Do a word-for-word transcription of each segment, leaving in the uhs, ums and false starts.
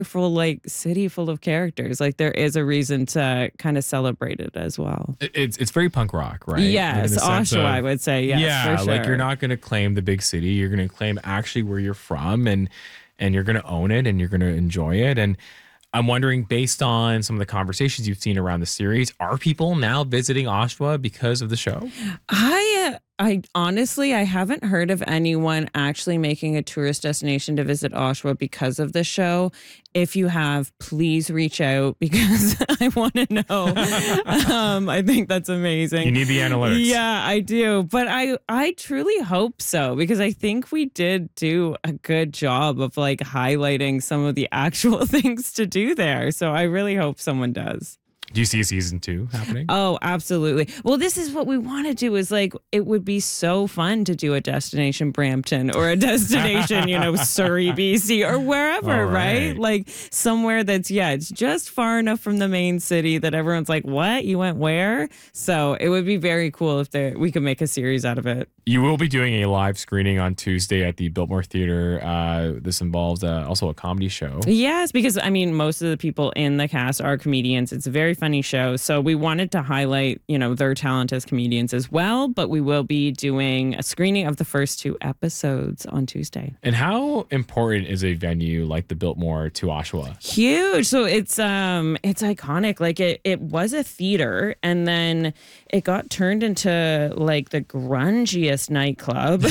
wonderful like city full of characters. Like there is a reason to kind of celebrate it as well. It's it's very punk rock, right? Yes, Oshawa, of, I would say. Yes, yeah, for sure. Like you're not going to claim the big city. You're going to claim actually where you're from, and and you're going to own it, and you're going to enjoy it. And I'm wondering, based on some of the conversations you've seen around the series, are people now visiting Oshawa because of the show? I, uh, I honestly, I haven't heard of anyone actually making a tourist destination to visit Oshawa because of the show. If you have, please reach out because I want to know. um, I think that's amazing. You need the analytics. Yeah, I do. But I, I truly hope so because I think we did do a good job of like highlighting some of the actual things to do there. So I really hope someone does. Do you see a season two happening? Oh, absolutely. Well, this is what we want to do is like, it would be so fun to do a destination Brampton or a destination, you know, Surrey, B C or wherever, right. right? Like somewhere that's, yeah, it's just far enough from the main city that everyone's like, what? You went where? So it would be very cool if there, we could make a series out of it. You will be doing a live screening on Tuesday at the Biltmore Theatre. Uh, this involves uh, also a comedy show. Yes, because I mean, most of the people in the cast are comedians. It's a very funny show. So we wanted to highlight, you know, their talent as comedians as well. But we will be doing a screening of the first two episodes on Tuesday. And how important is a venue like the Biltmore to Oshawa? Huge. So it's um it's iconic. Like it it was a theater and then it got turned into like the grungiest nightclub.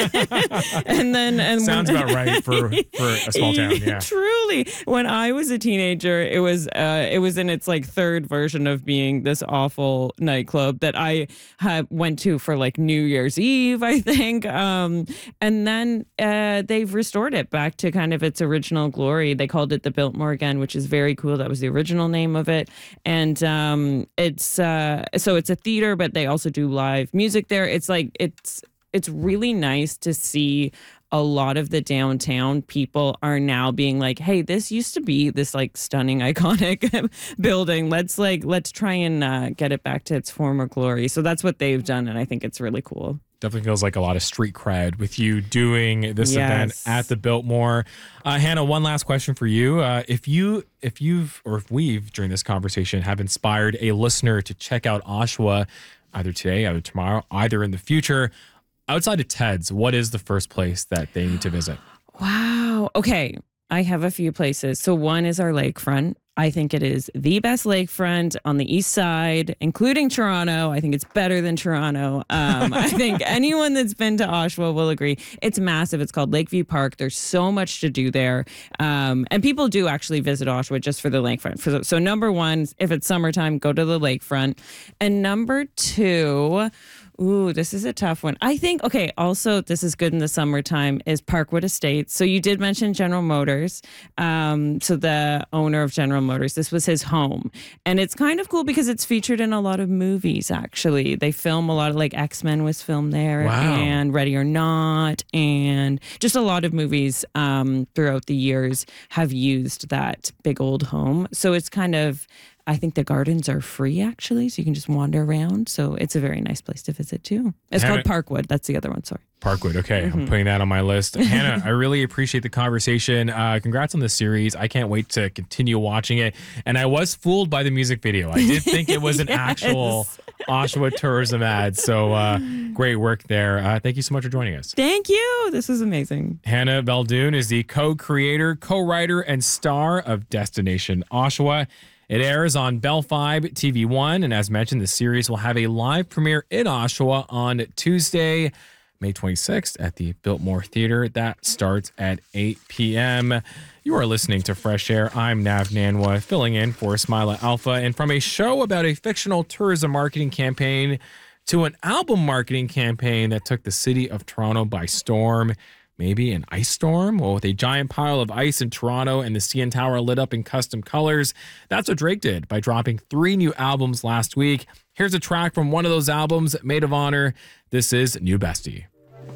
and then and sounds when, about right for, for a small town. Yeah. Truly. When I was a teenager, it was uh it was in its like third version of being this awful nightclub that I had went to for like New Year's Eve, I think. Um and then uh they've restored it back to kind of its original glory. They called it the Biltmore again, which is very cool. That was the original name of it. And um it's uh so it's a theater, but they also do live music there. It's like it's it's really nice to see a lot of the downtown people are now being like, hey, this used to be this like stunning, iconic building. Let's like, let's try and uh, get it back to its former glory. So that's what they've done. And I think it's really cool. Definitely feels like a lot of street cred with you doing this yes. event at the Biltmore. Uh, Hannah, one last question for you. Uh, if you, if you've, or if we've during this conversation have inspired a listener to check out Oshawa either today, either tomorrow, either in the future, outside of Ted's, what is the first place that they need to visit? Wow. Okay. I have a few places. So one is our lakefront. I think it is the best lakefront on the east side, including Toronto. I think it's better than Toronto. Um, I think anyone that's been to Oshawa will agree. It's massive. It's called Lakeview Park. There's so much to do there. Um, and people do actually visit Oshawa just for the lakefront. So, so number one, if it's summertime, go to the lakefront. And number two... Ooh, this is a tough one. I think, okay, also, this is good in the summertime, is Parkwood Estates. So you did mention General Motors. Um, so the owner of General Motors, this was his home. And it's kind of cool because it's featured in a lot of movies, actually. They film a lot of, like, X-Men was filmed there. Wow. And Ready or Not. And just a lot of movies um, throughout the years have used that big old home. So it's kind of... I think the gardens are free, actually, so you can just wander around. So it's a very nice place to visit, too. It's Hannah, called Parkwood. That's the other one, sorry. Parkwood, okay. Mm-hmm. I'm putting that on my list. Hannah, I really appreciate the conversation. Uh, congrats on the series. I can't wait to continue watching it. And I was fooled by the music video. I did think it was an yes. actual Oshawa tourism ad. So uh, great work there. Uh, thank you so much for joining us. Thank you. This was amazing. Hannah Beldoon is the co-creator, co-writer, and star of Destination Oshawa. It airs on Bell five, T V one, and as mentioned, the series will have a live premiere in Oshawa on Tuesday, May twenty-sixth at the Biltmore Theatre. That starts at eight p.m. You are listening to Fresh Air. I'm Nav Nanwa, filling in for Smila Alpha, and from a show about a fictional tourism marketing campaign to an album marketing campaign that took the city of Toronto by storm. Maybe an ice storm? Well, with a giant pile of ice in Toronto and the C N Tower lit up in custom colors. That's what Drake did by dropping three new albums last week. Here's a track from one of those albums, Maid of Honor. This is New Bestie.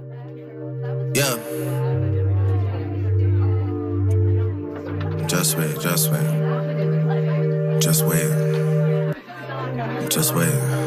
Yeah. Just wait, just wait. Just wait. Just wait.